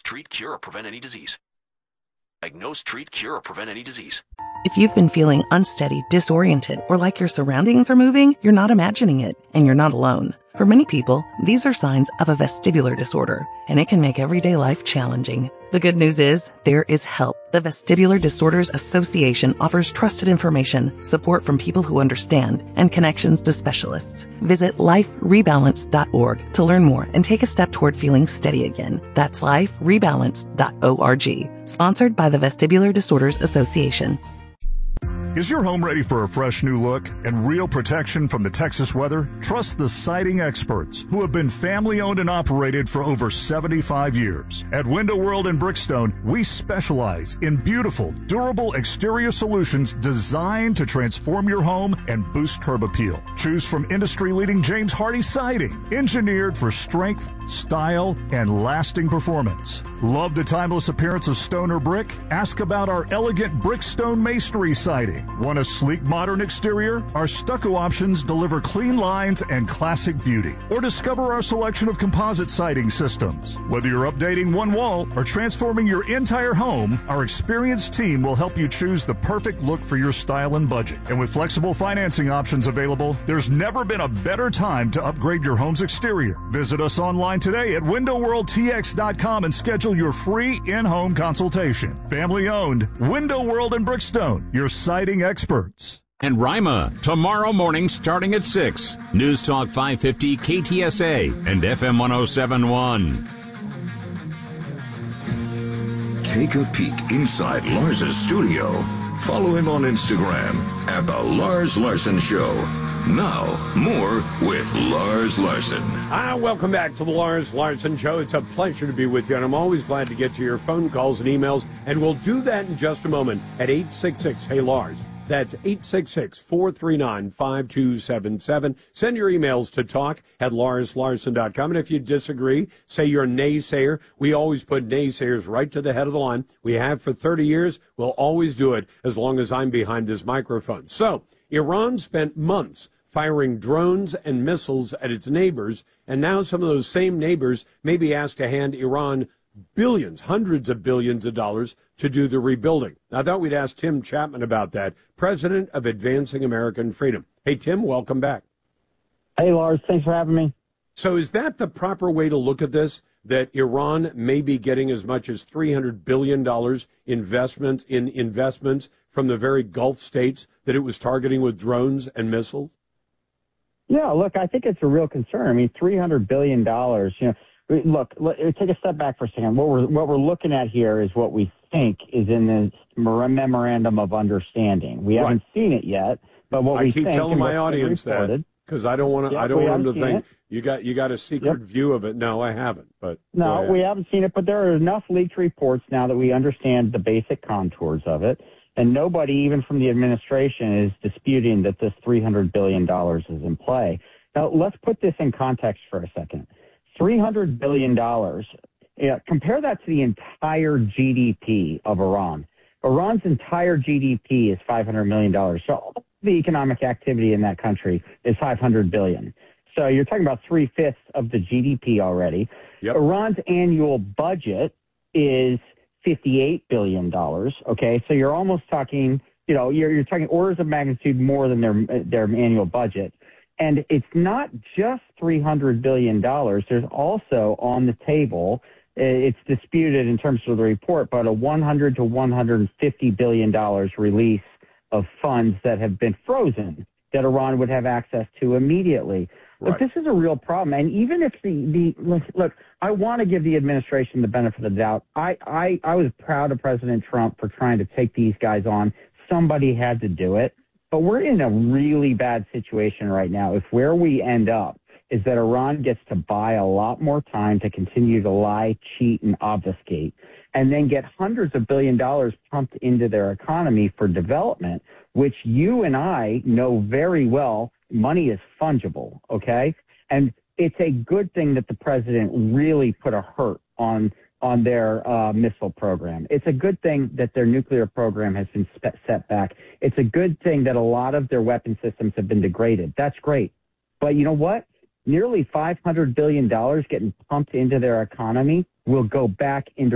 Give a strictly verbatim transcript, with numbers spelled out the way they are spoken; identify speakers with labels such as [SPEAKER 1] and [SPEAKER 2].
[SPEAKER 1] treat, cure, or prevent any disease. Diagnose, treat, cure, or prevent any disease.
[SPEAKER 2] If you've been feeling unsteady, disoriented, or like your surroundings are moving, you're not imagining it, and you're not alone. For many people, these are signs of a vestibular disorder, and it can make everyday life challenging. The good news is, there is help. The Vestibular Disorders Association offers trusted information, support from people who understand, and connections to specialists. Visit life rebalance dot org to learn more and take a step toward feeling steady again. That's life rebalance dot org. Sponsored by the Vestibular Disorders Association.
[SPEAKER 3] Is your home ready for a fresh new look and real protection from the Texas weather? Trust the siding experts who have been family owned and operated for over seventy-five years. At Window World in Brickstone, we specialize in beautiful, durable exterior solutions designed to transform your home and boost curb appeal. Choose from industry-leading James Hardie siding, engineered for strength, style, and lasting performance. Love the timeless appearance of stone or brick? Ask about our elegant Brickstone masonry siding. Want a sleek, modern exterior? Our stucco options deliver clean lines and classic beauty. Or discover our selection of composite siding systems. Whether you're updating one wall or transforming your entire home, our experienced team will help you choose the perfect look for your style and budget. And with flexible financing options available, there's never been a better time to upgrade your home's exterior. Visit us online today at window world t x dot com and schedule your free in-home consultation. Family owned, Window World in Brickstone, your siding experts.
[SPEAKER 4] And Rima, tomorrow morning starting at six. News Talk five fifty K T S A and F M one oh seven point one.
[SPEAKER 5] Take a peek inside Lars's studio. Follow him on Instagram at The Lars Larson Show. Now, more with Lars Larson.
[SPEAKER 6] Ah, welcome back to the Lars Larson Show. It's a pleasure to be with you, and I'm always glad to get to your phone calls and emails, and we'll do that in just a moment at eight six six, hey Lars. That's eight six six, four three nine, five two seven seven. Send your emails to talk at lars larson dot com. And if you disagree, say you're a naysayer. We always put naysayers right to the head of the line. We have for thirty years. We'll always do it as long as I'm behind this microphone. So, Iran spent months firing drones and missiles at its neighbors, and now some of those same neighbors may be asked to hand Iran billions, hundreds of billions of dollars to do the rebuilding. I thought we'd ask Tim Chapman about that, president of Advancing American Freedom. Hey, Tim, welcome back.
[SPEAKER 7] Hey, Lars, thanks for having me.
[SPEAKER 6] So is that the proper way to look at this, that Iran may be getting as much as three hundred billion dollars investments in investments from the very Gulf states that it was targeting with drones and missiles?
[SPEAKER 7] Yeah, look, I think it's a real concern. I mean, three hundred billion dollars, you know, look, look, take a step back for a second. What we're, what we're looking at here is what we think is in the memorandum of understanding. We haven't right. seen it yet, but what
[SPEAKER 6] I
[SPEAKER 7] we
[SPEAKER 6] keep
[SPEAKER 7] think
[SPEAKER 6] telling my audience that because I don't want to.
[SPEAKER 7] Yep,
[SPEAKER 6] I don't want them to think
[SPEAKER 7] it.
[SPEAKER 6] you got you got a secret
[SPEAKER 7] yep.
[SPEAKER 6] view of it. No, I haven't. But
[SPEAKER 7] no, we haven't seen it. But there are enough leaked reports now that we understand the basic contours of it. And nobody, even from the administration, is disputing that this three hundred billion dollars is in play. Now, let's put this in context for a second. three hundred billion dollars, yeah, compare that to the entire G D P of Iran. Iran's entire G D P is five hundred million dollars. So all the economic activity in that country is five hundred billion dollars. So you're talking about three-fifths of the G D P already. Yep. Iran's annual budget is fifty-eight billion dollars, okay? So you're almost talking, you know, you're, you're talking orders of magnitude more than their their annual budget. And it's not just three hundred billion dollars. There's also on the table, it's disputed in terms of the report, but a one hundred to one hundred fifty billion dollars release of funds that have been frozen that Iran would have access to immediately. Right. But this is a real problem. And even if the, the look, look, I want to give the administration the benefit of the doubt. I, I, I was proud of President Trump for trying to take these guys on. Somebody had to do it. But we're in a really bad situation right now. If where we end up is that Iran gets to buy a lot more time to continue to lie, cheat, and obfuscate, and then get hundreds of billion dollars pumped into their economy for development, which you and I know very well, money is fungible, okay? And it's a good thing that the president really put a hurt on on their uh, missile program. It's a good thing that their nuclear program has been spe- set back. It's a good thing that a lot of their weapon systems have been degraded. That's great. But you know what? Nearly five hundred billion dollars getting pumped into their economy will go back into